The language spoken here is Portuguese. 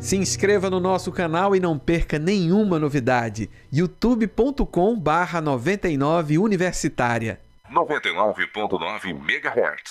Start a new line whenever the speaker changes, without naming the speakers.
Se inscreva no nosso canal e não perca nenhuma novidade. youtube.com/99 Universitária.
99.9 MHz.